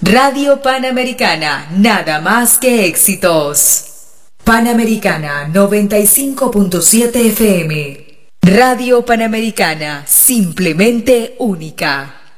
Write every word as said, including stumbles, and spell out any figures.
Radio Panamericana, nada más que éxitos. Panamericana noventa y cinco punto siete F M. Radio Panamericana, simplemente única.